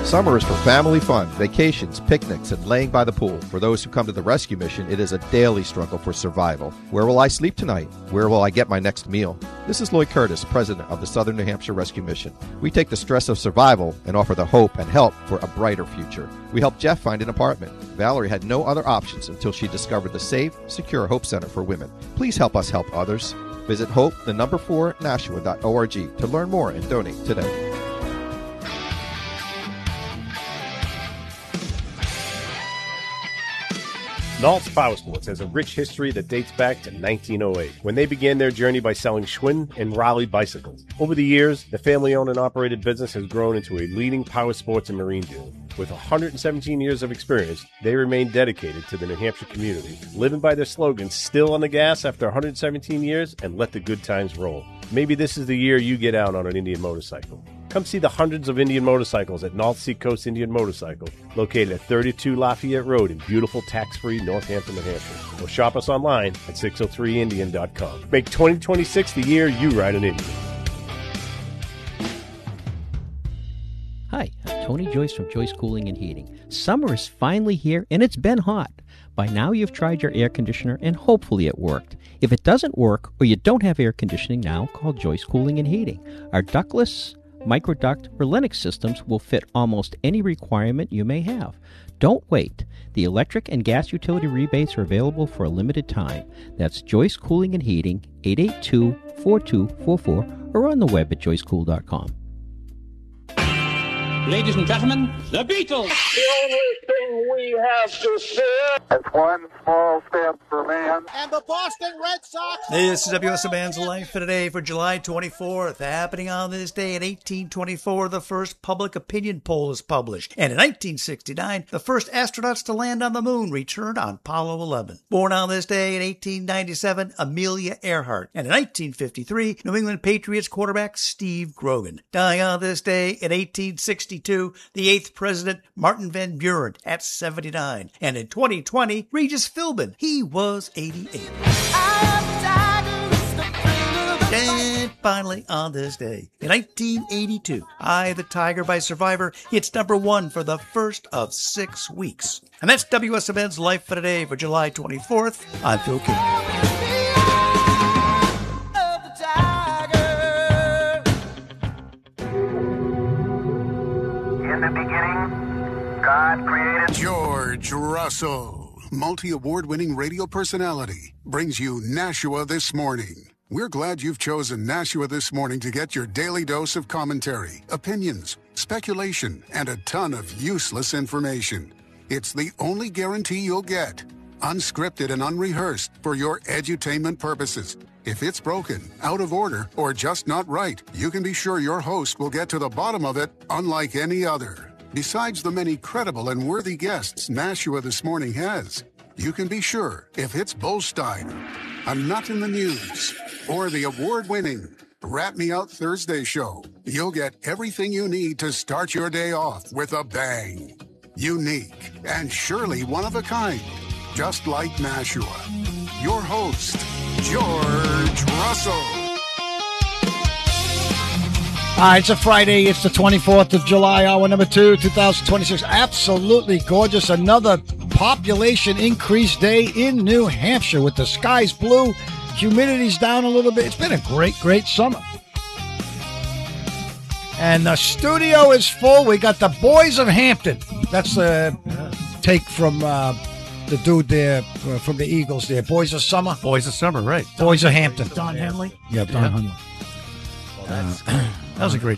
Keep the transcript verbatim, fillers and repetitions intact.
Summer is for family fun, vacations, picnics, and laying by the pool. For those who come to the rescue mission, it is a daily struggle for survival. Where will I sleep tonight? Where will I get my next meal? This is Lloyd Curtis, president of the Southern New Hampshire Rescue Mission. We take the stress of survival and offer the hope and help for a brighter future. We helped Jeff find an apartment. Valerie had no other options until she discovered the safe, secure Hope Center for Women. Please help us help others. Visit hope, the number four, Nashua dot org to learn more and donate today. Nault's Power Sports has a rich history that dates back to nineteen oh eight, when they began their journey by selling Schwinn and Raleigh bicycles. Over the years, the family-owned and operated business has grown into a leading power sports and marine dealer. With one hundred seventeen years of experience, they remain dedicated to the New Hampshire community, living by their slogan, still on the gas after one hundred seventeen years, and let the good times roll. Maybe this is the year you get out on an Indian motorcycle. Come see the hundreds of Indian motorcycles at North Seacoast Indian Motorcycle, located at thirty-two Lafayette Road in beautiful tax-free Northampton, New Hampshire. Or shop us online at six oh three indian dot com. Make twenty twenty-six the year you ride an Indian. Hi, I'm Tony Joyce from Joyce Cooling and Heating. Summer is finally here, and it's been hot. By now you've tried your air conditioner, and hopefully it worked. If it doesn't work, or you don't have air conditioning now, call Joyce Cooling and Heating. Our ductless, microduct, or Lennox systems will fit almost any requirement you may have. Don't wait. The electric and gas utility rebates are available for a limited time. That's Joyce Cooling and Heating, eight eight two, four two four four, or on the web at joyce cool dot com. Ladies and gentlemen, the Beatles! The only thing we have to fear is one small step for man. And the Boston Red Sox. This is W S M N's Life for Today for July twenty-fourth. Happening on this day in eighteen twenty-four, the first public opinion poll is published. And in nineteen sixty-nine, the first astronauts to land on the moon returned on Apollo eleven. Born on this day in eighteen ninety-seven, Amelia Earhart. And in nineteen fifty-three, New England Patriots quarterback Steve Grogan. Dying on this day in eighteen sixty-two, the eighth president, Martin Van Buren, at seventy-nine. And in twenty twenty, Regis Philbin, he was eighty-eight. And finally, on this day, in nineteen eighty-two, Eye of the Tiger by Survivor hits number one for the first of six weeks. And that's W S M N's Life for Today for July twenty-fourth. I'm Phil King. In the beginning, God created George Russell, multi-award-winning radio personality, brings you Nashua This Morning. We're glad you've chosen Nashua This Morning to get your daily dose of commentary, opinions, speculation, and a ton of useless information. It's the only guarantee you'll get. Unscripted and unrehearsed for your edutainment purposes. If it's broken, out of order, or just not right, you can be sure your host will get to the bottom of it unlike any other. Besides the many credible and worthy guests Nashua This Morning has, you can be sure if it's Bull Steiner, A Nut in the News, or the award-winning Rat Me Out Thursday show, you'll get everything you need to start your day off with a bang. Unique and surely one of a kind, just like Nashua. Your host, George Russell. All right, it's a Friday. It's the twenty-fourth of July, hour number two, twenty twenty-six. Absolutely gorgeous. Another population increase day in New Hampshire with the skies blue. Humidity's down a little bit. It's been a great, great summer. And the studio is full. We got the Boys of Hampton. That's the take from uh, the dude there uh, from the Eagles there. Boys of Summer. Boys of Summer, right. Boys of Hampton. Don Henley? Yeah, Don Yeah. Henley. Well, that's, uh, that was a great